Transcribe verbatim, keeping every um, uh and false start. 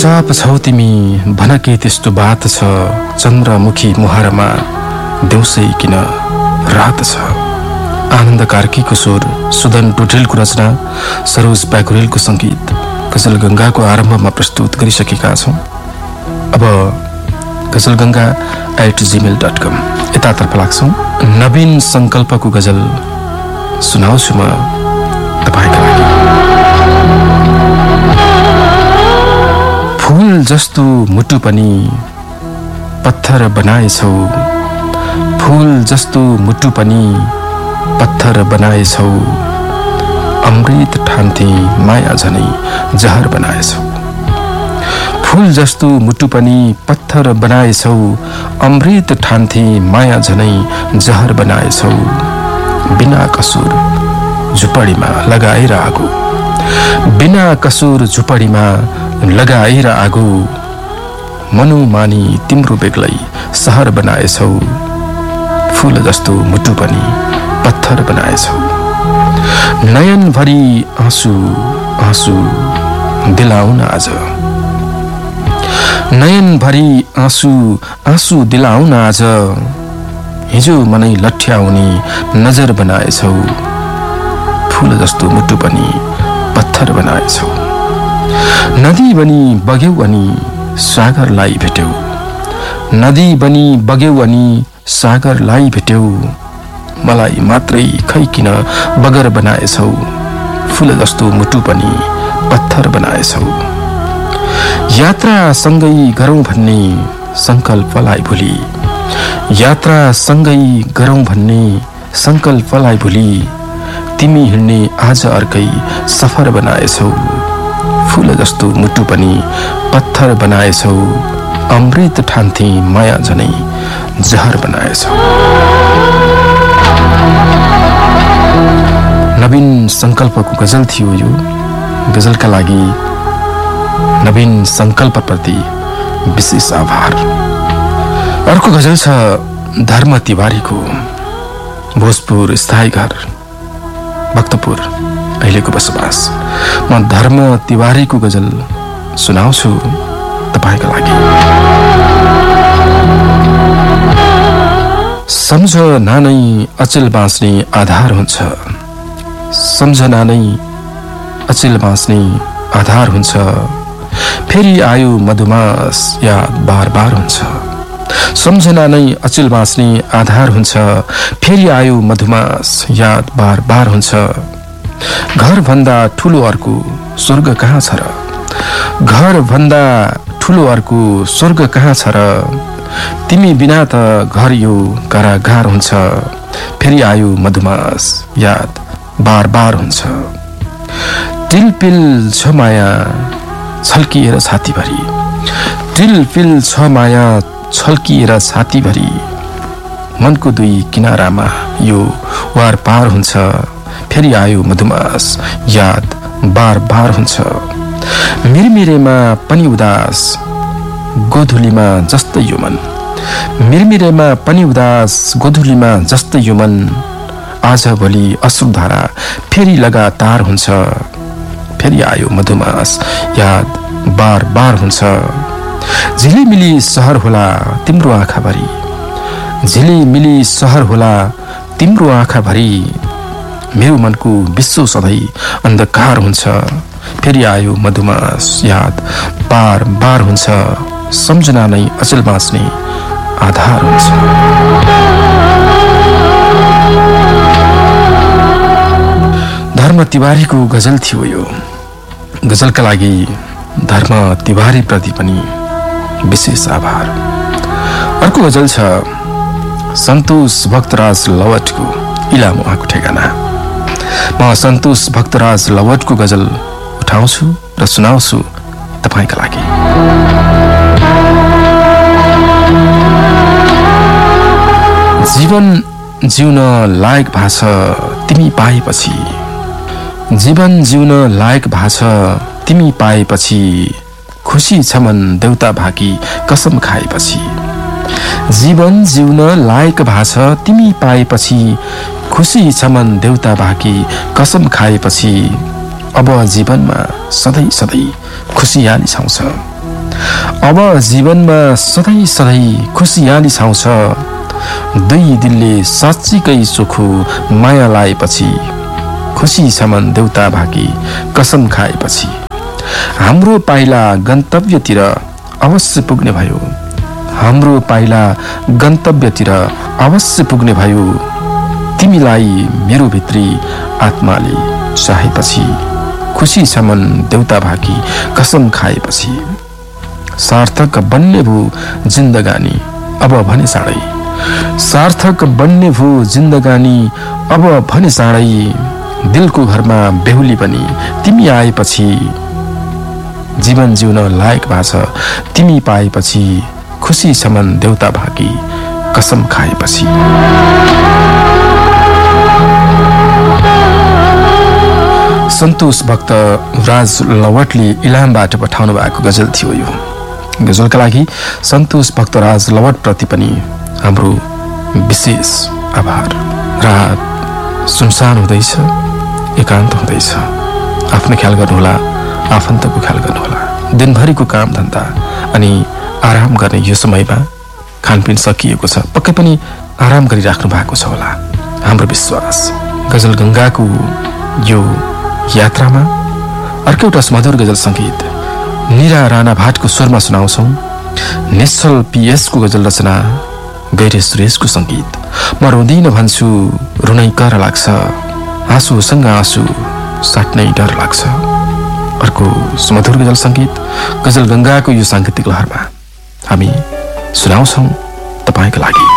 Shop छौ तिमी भन के त्यस्तो बात छ, चन्द्रमुखी मुहारमा देउसै किन रात छ। आनन्द कार्कीको स्वर, सुदन टोटेलको रचना, सरोज प्याकुरेलको सङ्गीत गजल गङ्गाको आरम्भमा प्रस्तुत गरिसकेका छौँ। अब गजल गङ्गा एट जिमेल डट कम यतातर्फ लाग्छौँ। नवीन सङ्कल्पको गजल सुनाउँछु म तपाईँका लागि। फूल जस्तो मुटु पनि पत्थर बनाएछौ, फूल जस्तो मुटु पनि पत्थर बनाएछौ, अमृत ठान्थे माया झनै जहर बनाएछौ। फूल जस्तो मुटु पनि पत्थर बनाएछौ, अमृत ठान्थे माया झनै जहर बनाएछौ। बिना कसुर झुपडीमा लगाएर आगो, बिना कसुर झुपडीमा लगाएर आगो, मनोमानी तिम्रो बेग्लै सहर बनाएछौ। फूल जस्तो मुटु पनि पत्थर बनाएछौ। नयनभरि आँसु आँसु दिलाउन आज, नयनभरि आँसु आँसु दिलाउन आज, हिजो मनै लठ्याउने नजर बनाएछौ। फूल जस्तो मुटु पनि पत्थर बनाएछौ। नदी बनी बग्यौ अनि सागरलाई भेट्यौ, नदी बनी बग्यौ अनि सागरलाई भेट्यौ। मलाई मात्रै खै किन बगर बनाएछौ। फूल जस्तो मुटु पनि पत्थर बनाएछौ। यात्रा सँगै गरौँ भन्ने संकल्पलाई भुली, यात्रा सँगै गरौँ भन्ने संकल्पलाई भुली, तिमी हिँड्ने आज अर्कै सफर बनाएछौ। फूल जस्तो मुटु पनि पत्थर बनाएछौ। अमृत ठान्थे माया झनै जहर बनाएछौ। नवीन संकल्पको गजल थियो यो। गजलका लागि नवीन संकल्पप्रति विशेष आभार। अर्को गजल छ धर्म तिवारीको, भोजपुर स्थायी घर भक्तपुर अहिलेको बसोबास। म धर्म तिवारीको गजल सुनाउँछु तपाईँका लागि। सम्झना नै अचेल बाँच्ने आधार हुन्छ, सम्झना नै अचेल बाँच्ने आधार हुन्छ। फेरि आयो मधुमास याद बार बार हुन्छ, सम्झना नै अचेल बाँच्ने आधार हुन्छ। फेरि आयो मधुमास याद बार बार हुन्छ। घर भन्दा ठुलो अर्को स्वर्ग कहाँ छ र, घर भन्दा ठुलो अर्को स्वर्ग कहाँ छ र। तिमी बिना त घर यो कारागार हुन्छ। फेरि आयो मधुमास याद बार बार हुन्छ। टिलपिल छ माया छल्किएर छातीभरि, टिलपिल छ माया छल्किएर छातीभरि। मनको दुई किनारामा यो वार पार हुन्छ। फेरि आयो मधुमास याद बार बार हुन्छ। मिरमिरेमा पनि उदास गोधुलीमा जस्तै यो मन, मिरमिरेमा पनि उदास गोधुलीमा जस्तै यो मन। आज भोलि अश्रुधारा फेरि लगातार हुन्छ। फेरि आयो मधुमास याद बार बार हुन्छ। झिलिमिली सहर होला तिम्रो आँखाभरि, झिलिमिली सहर होला तिम्रो आँखाभरि। मेरो मनको विश्व सधैँ अन्धकार हुन्छ। फेरि आयो मधुमास याद बार बार हुन्छ। सम्झना नै अचेल बाँच्ने आधार हुन्छ। धर्म तिवारीको गजल थियो यो। गजलका लागि धर्म तिवारी प्रति पनि विशेष आभार। अर्को गजल छ सन्तोष भक्तराज लवटको, इलाम उहाँको ठेगाना। म सन्तोष भक्तराज लवटको गजल उठाउँछु र सुनाउँछु तपाईँका लागि। जीवन जिउन लायक भाछ तिमी पाएपछि, जीवन जिउन लायक भाछ तिमी पाएपछि। खुसी छ मन देउता भाकी कसम खाएपछि। जीवन जिउन लायक भाछ तिमी पाएपछि। खुसी छ मन देउता भाकी कसम खाएपछि। अब जीवनमा सधैँ सधैँ खुसियाली छाउँछ। अब जीवनमा सधैँ सधैँ खुसियाली छाउँछ दुई दिलले साँच्चीकै चोखो माया लाएपछि खुसी छमन देउता भाकी कसम खाएपछि हाम्रो पाइला गन्तव्यतिर अवश्य पुग्ने भयो हाम्रो पाइला गन्तव्यतिर अवश्य पुग्ने भयो तिमीलाई मेरो भित्री आत्माले चाहेपछि खुसी छमन देउता भाकी कसम खाएपछि सार्थक बन्ने भो जिन्दगानी अब भने चाँडै सार्थक बन्ने भो जिन्दगानी अब भने चाँडै दिलको घरमा बेहुली पनि तिमी आएपछि जीवन जिउन लायक भएको छ तिमी पाएपछि खुसी छमन देउता भाकी कसम खाएपछि। सन्तोष भक्त राज लवटले इलामबाट पठाउनु भएको गजल थियो यो गजलका लागि सन्तोष भक्त राज लवट प्रति पनि हाम्रो विशेष आभार। रात सुनसान हुँदैछ एकान्त हुँदैछ आफ्नो ख्याल गर्नुहोला आफन्तको ख्याल गर्नुहोला दिनभरिको काम धन्दा अनि आराम गर्ने यो समयमा खानपिन सकिएको छ पक्कै पनि आराम गरिराख्नु भएको छ होला हाम्रो विश्वास। गजल गंगाको यो यात्रामा अर्को एउटा सुमधुर गजल संगीत निरा राणा भाटको स्वरमा सुनाउँछौ निश्चल पीएसको गजल रचना गैरे सुरेशको संगीत। म रोदिन भन्छु रुनै कर लाग्छ आँसुसँग आँसु साट्नै डर लाग्छ। अर्को सुमधुर गजल संगीत गजल गंगाको यो सांगीतिक लहरमा हामी सुनाउँछौ तपाईको लागि।